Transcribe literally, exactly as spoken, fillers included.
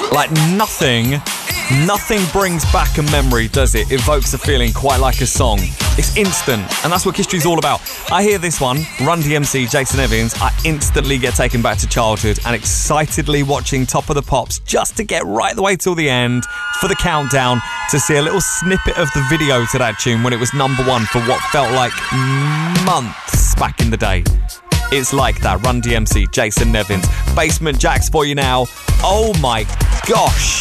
Like nothing, nothing brings back a memory, does it? Evokes a feeling quite like a song. It's instant, and that's what Kiss Drew's all about. I hear this one, Run D M C, Jason Nevins, I instantly get taken back to childhood and excitedly watching Top of the Pops just to get right the way till the end for the countdown to see a little snippet of the video to that tune when it was number one for what felt like months back in the day. It's like that. Run D M C, Jason Nevins. Basement Jaxx for you now. Oh my gosh.